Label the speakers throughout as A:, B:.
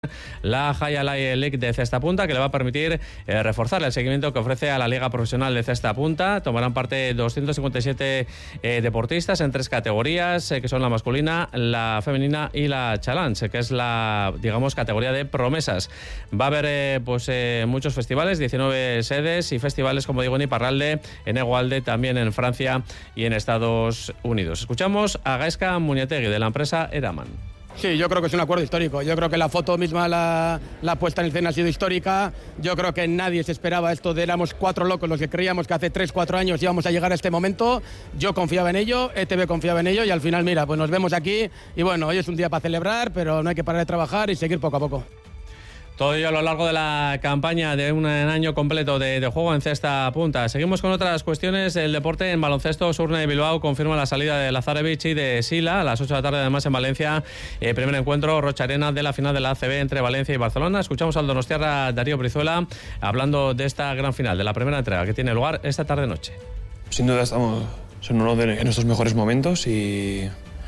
A: la Jai Alai League de cesta punta, que le va a permitir reforzar el seguimiento que ofrece a la Liga Profesional de Cesta Punta. Tomarán parte 257 deportistas en 3 categorías, que son la masculina, la femenina y la challenge, que es la, digamos, categoría de promesas. Va a haber muchos festivales, 19 sedes y festivales, como digo, en Iparralde, en Egualde, también en Francia y en Estados Unidos. Escuchamos a Gaizka Muñategui, de la empresa Eraman.
B: Sí, yo creo que es un acuerdo histórico. Yo creo que la foto misma, la puesta en escena ha sido histórica. Yo creo que nadie se esperaba esto de éramos 4 locos los que creíamos que hace 3-4 años íbamos a llegar a este momento. Yo confiaba en ello, ETV confiaba en ello y al final, mira, pues nos vemos aquí y bueno, hoy es un día para celebrar, pero no hay que parar de trabajar y seguir poco a poco.
A: Todo ello a lo largo de la campaña de un año completo de juego en cesta punta. Seguimos con otras cuestiones. El deporte en baloncesto. Surne de Bilbao confirma la salida de Lazarevich y de Sila a las 8 de la tarde, además en Valencia. Primer encuentro Rocha Arena de la final de la ACB entre Valencia y Barcelona. Escuchamos al donostiarra Darío Brizuela hablando de esta gran final, de la primera entrega que tiene lugar esta tarde-noche.
C: Sin duda estamos en uno de nuestros mejores momentos y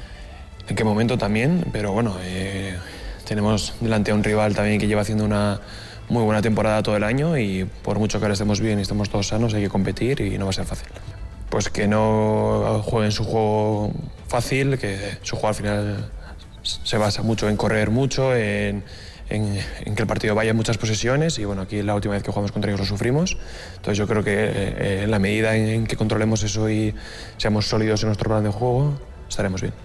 C: en qué momento también, pero bueno, tenemos delante a un rival también que lleva haciendo una muy buena temporada todo el año y por mucho que ahora estemos bien y estemos todos sanos, hay que competir y no va a ser fácil. Pues que no jueguen su juego fácil, que su juego al final se basa mucho en correr mucho, en que el partido vaya en muchas posesiones y bueno, aquí la última vez que jugamos contra ellos lo sufrimos. Entonces yo creo que en la medida en que controlemos eso y seamos sólidos en nuestro plan de juego, estaremos bien.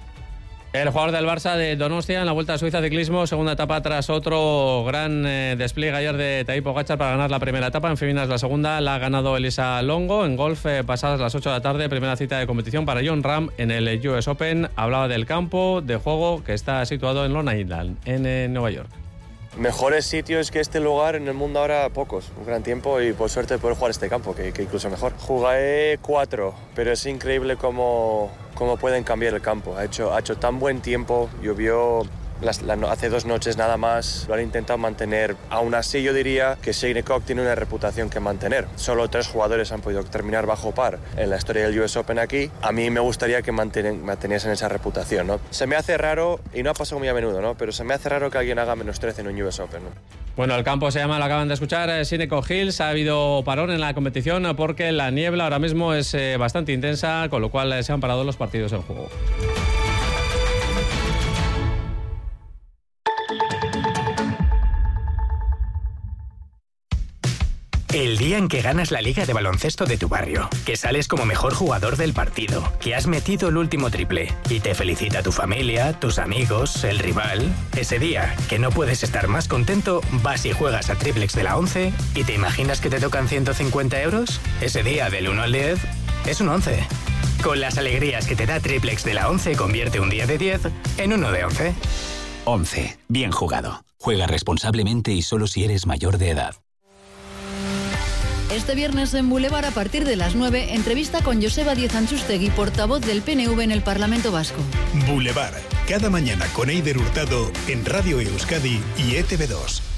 A: El jugador del Barça de Donostia en la Vuelta a Suiza Ciclismo, segunda etapa tras otro gran despliegue ayer de Tadej Pogačar para ganar la primera etapa. En féminas la segunda la ha ganado Elisa Longo. En golf, pasadas las 8 de la tarde, primera cita de competición para Jon Rahm en el US Open. Hablaba del campo de juego que está situado en Long Island, en Nueva York.
D: Mejores sitios que este lugar en el mundo ahora pocos, un gran tiempo y por suerte poder jugar este campo, que incluso mejor. Jugué 4, pero es increíble cómo pueden cambiar el campo. Ha hecho tan buen tiempo, llovió hace 2 noches nada más, lo han intentado mantener. Aún así yo diría que Shinnecock tiene una reputación que mantener. Solo 3 jugadores han podido terminar bajo par en la historia del US Open aquí. A mí me gustaría que manteniesen esa reputación, ¿no? Se me hace raro, y no ha pasado muy a menudo, ¿no? Pero se me hace raro que alguien haga menos 13 en un US Open, ¿no?
A: Bueno, el campo se llama, lo acaban de escuchar, Shinnecock Hills. Ha habido parón en la competición porque la niebla ahora mismo es bastante intensa, con lo cual se han parado los partidos en juego.
E: El día en que ganas la liga de baloncesto de tu barrio, que sales como mejor jugador del partido, que has metido el último triple y te felicita tu familia, tus amigos, el rival. Ese día, que no puedes estar más contento, vas y juegas a Triplex de la 11 y te imaginas que te tocan 150 euros. Ese día, del 1 al 10, es un 11. Con las alegrías que te da Triplex de la 11, convierte un día de 10 en uno de 11.
F: 11. Bien jugado. Juega responsablemente y solo si eres mayor de edad.
G: Este viernes en Boulevard a partir de las 9, entrevista con Joseba Díez Antxustegui, portavoz del PNV en el Parlamento Vasco.
H: Boulevard, cada mañana con Eider Hurtado en Radio Euskadi y ETV2.